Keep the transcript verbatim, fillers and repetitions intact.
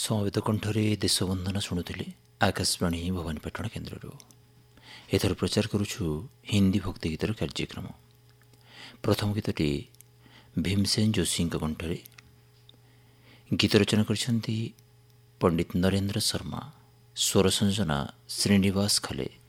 ସମବେତ କଣ୍ଠରେ ଦେଶବନ୍ଦନା ଶୁଣୁଥିଲେ ଆକାଶବାଣୀ ଭବାନୀପାଟଣା କେନ୍ଦ୍ରରୁ। ଏଥର ପ୍ରଚାର କରୁଛୁ ହିନ୍ଦୀ ଭକ୍ତି ଗୀତର କାର୍ଯ୍ୟକ୍ରମ। ପ୍ରଥମ ଗୀତଟି ଭୀମସେନ ଯୋଶୀଙ୍କ କଣ୍ଠରେ। ଗୀତ ରଚନା କରିଛନ୍ତି ପଣ୍ଡିତ ନରେନ୍ଦ୍ର ଶର୍ମା, ସ୍ୱର ସଂଯୋଜନା ଶ୍ରୀନିବାସ ଖଲେ।